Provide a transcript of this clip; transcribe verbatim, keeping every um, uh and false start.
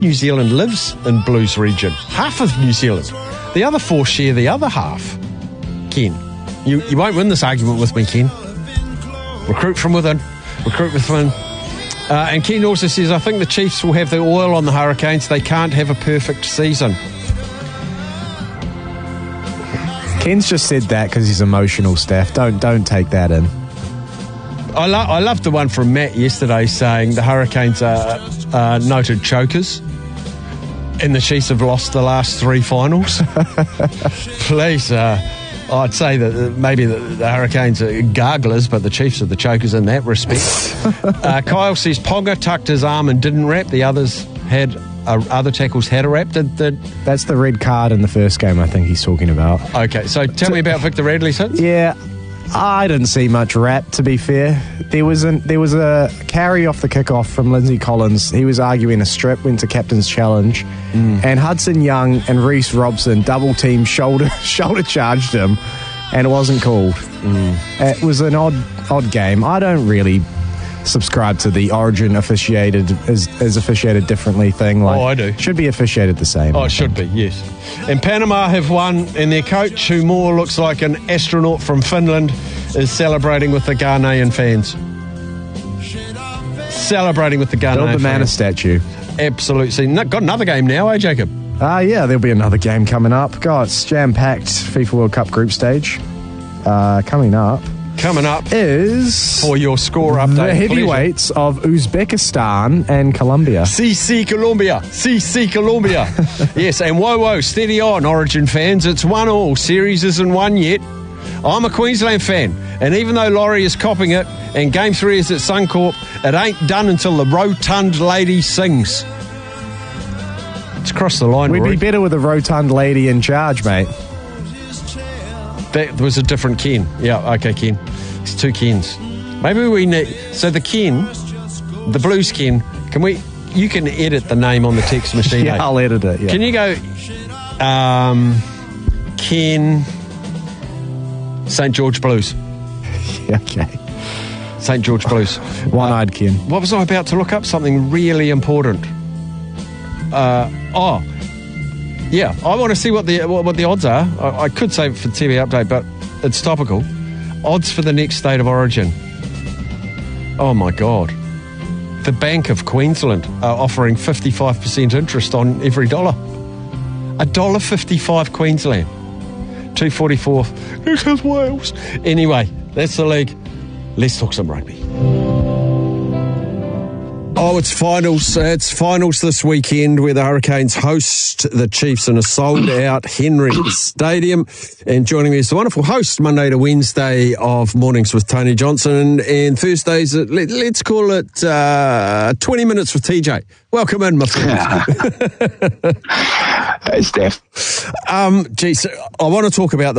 New Zealand lives in Blues region. Half of New Zealand. The other four share the other half. Ken, you, you won't win this argument with me, Ken. Recruit from within. Recruit within. Uh, and Ken also says, I think the Chiefs will have the oil on the Hurricanes. They can't have a perfect season. Ken's just said that because he's emotional, Steph. Don't don't take that in. I, lo- I loved the one from Matt yesterday saying the Hurricanes are uh, noted chokers and the Chiefs have lost the last three finals. Please, uh, I'd say that maybe the, the Hurricanes are garglers, but the Chiefs are the chokers in that respect. uh, Kyle says Ponga tucked his arm and didn't wrap. The others had uh, other tackles had a wrap. Did, did That's the red card in the first game I think he's talking about. Okay, so tell so, me about Victor Radley's hits. Yeah. I didn't see much rap, to be fair. There was an, there was a carry off the kickoff from Lindsay Collins. He was arguing a strip, went to captain's challenge, mm. and Hudson Young and Reece Robson double team shoulder shoulder charged him, and it wasn't called. Mm. It was an odd odd game. I don't really subscribe to the Origin officiated is, is officiated differently thing. Like, oh, I do. Should be officiated the same. Oh, it should be, yes. And Panama have won, and their coach, who more looks like an astronaut from Finland, is celebrating with the Ghanaian fans. Celebrating with the Ghanaian Build the fans. Mana statue. Absolutely. No, got another game now, eh, Jacob? Ah, uh, yeah, there'll be another game coming up. God, it's jam-packed FIFA World Cup group stage. Uh, coming up. Coming up is for your score update. The heavyweights pleasure. of Uzbekistan and Colombia. C C Colombia. C C Colombia. Yes, and whoa, whoa, steady on, Origin fans. It's one all. Series isn't won yet. I'm a Queensland fan, and even though Laurie is copping it, and Game three is at Suncorp, it ain't done until the rotund lady sings. It's crossed the line, We'd Rory. be better with a rotund lady in charge, mate. That was a different Ken. Yeah, okay, Ken. It's two Kens. Maybe we need... So the Ken, the Blues Ken, can we... You can edit the name on the text machine. Yeah, eh? I'll edit it, yeah. Can you go... Um, Ken... Saint George Blues. Yeah, okay. Saint George Blues. One-eyed uh, Ken. What was I about to look up? Something really important. Uh, oh... Yeah, I want to see what the what, what the odds are. I, I could save it for T V update, but it's topical. Odds for the next State of Origin. Oh, my God. The Bank of Queensland are offering fifty-five percent interest on every dollar. A dollar fifty-five Queensland. two forty-four New South Wales. Anyway, that's the league. Let's talk some rugby. Oh, it's finals. It's finals this weekend where the Hurricanes host the Chiefs in a sold-out Henry Stadium. And joining me is the wonderful host, Monday to Wednesday of Mornings with Tony Johnson, and Thursdays, at, let, let's call it uh, twenty minutes with T J. Welcome in, my friend. Hey, Steph. Um, geez, I want to talk about the